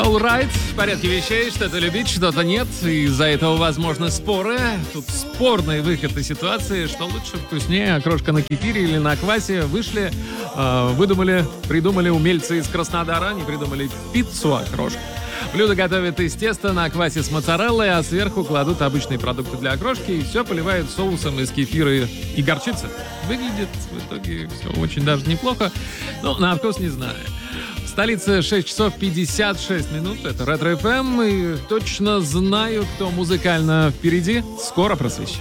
Alright, в порядке вещей, что-то любить, что-то нет, и из-за этого возможны споры. Тут спорный выход из ситуации, что лучше, вкуснее, окрошка на кефире или на квасе. Вышли, придумали умельцы из Краснодара, они придумали пиццу-окрошку. Блюдо готовят из теста на квасе с моцареллой, а сверху кладут обычные продукты для окрошки и все поливают соусом из кефира и горчицы. Выглядит в итоге все очень даже неплохо, но на вкус не знаю. В столице 6 часов 56 минут. Это Ретро ФМ. И точно знаю, кто музыкально впереди. Скоро просвещу.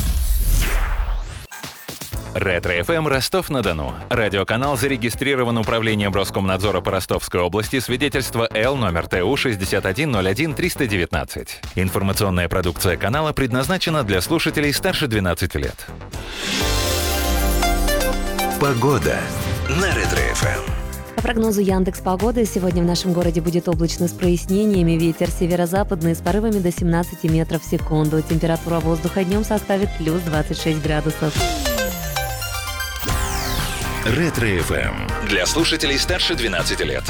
Ретро ФМ Ростов-на-Дону. Радиоканал зарегистрирован Управлением Роскомнадзора по Ростовской области. Свидетельство Л номер ТУ 6101319. Информационная продукция канала предназначена для слушателей старше 12 лет. Погода на Ретро ФМ. По прогнозу Яндекс.Погоды, сегодня в нашем городе будет облачно с прояснениями. Ветер северо-западный с порывами до 17 метров в секунду. Температура воздуха днем составит плюс 26 градусов. Ретро ФМ. Для слушателей старше 12 лет.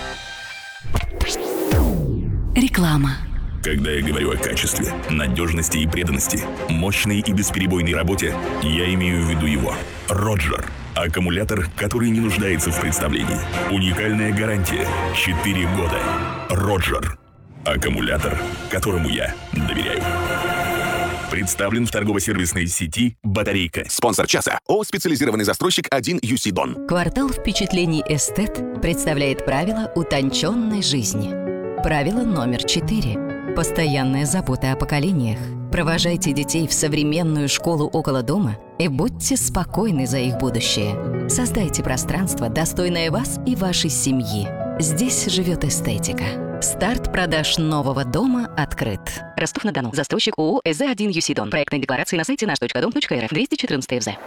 Реклама. Когда я говорю о качестве, надежности и преданности, мощной и бесперебойной работе, я имею в виду его. Роджер. Аккумулятор, который не нуждается в представлении. Уникальная гарантия. 4 года. Роджер. Аккумулятор, которому я доверяю. Представлен в торгово-сервисной сети «Батарейка». Спонсор часа ООО «Специализированный застройщик 1 UC Дон». Квартал впечатлений «Эстет» представляет правила утонченной жизни. Правило номер 4. Постоянная забота о поколениях. Провожайте детей в современную школу около дома и будьте спокойны за их будущее. Создайте пространство, достойное вас и вашей семьи. Здесь живет эстетика. Старт продаж нового дома открыт. Ростов-на-Дону. Застройщик ООО «СЗ1 ЮСИ Дон». Проектные декларации на сайте наш.дом.рф. 214 ФЗ.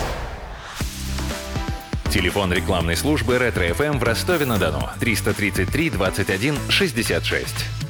Телефон рекламной службы Ретро ФМ в Ростове-на-Дону. 333 21 66.